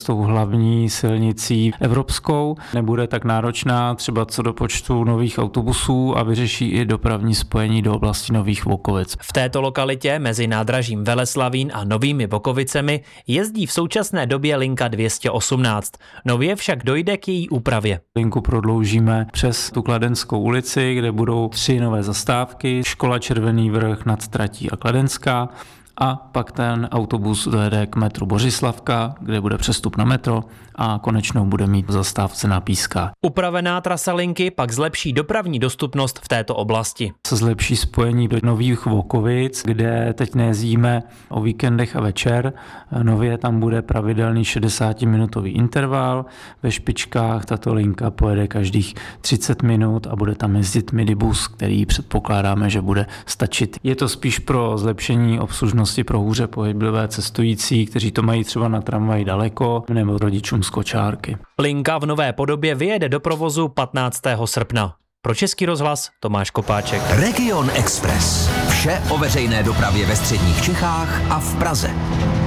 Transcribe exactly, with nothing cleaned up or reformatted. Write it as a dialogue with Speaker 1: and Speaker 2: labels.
Speaker 1: s tou hlavní silnicí evropskou. Nebude tak náročná třeba co do počtu nových autobusů a vyřeší i dopravní spojení do oblasti Nových Vokovic.
Speaker 2: V této lokalitě mezi nádražím Veleslavín a Novými Vokovicemi jezdí v současné době linka dvě stě osmnáct. Nově však dojde k její úpravě.
Speaker 1: Linku prodloužíme přes tu Kladenskou ulici, kde budou tři nové zastávky, škola Červený Vrch, Nad tratí a Kladenská. A pak ten autobus dojede k metru Bořislavka, kde bude přestup na metro a konečnou bude mít v zastávce na Píská.
Speaker 2: Upravená trasa linky pak zlepší dopravní dostupnost v této oblasti.
Speaker 1: Se zlepší spojení do Nových Vokovic, kde teď nejezdíme o víkendech a večer. Nově tam bude pravidelný šedesátiminutový interval. Ve špičkách tato linka pojede každých třicet minut a bude tam jezdit midibus, který předpokládáme, že bude stačit. Je to spíš pro zlepšení obslužnosti pro hůře pohyblivé cestující, kteří to mají třeba na tramvaji daleko, nebo rodičům z kočárky.
Speaker 2: Linka v nové podobě vyjede do provozu patnáctého srpna. Pro Český rozhlas Tomáš Kopáček.
Speaker 3: Region Express. Vše o veřejné dopravě ve středních Čechách a v Praze.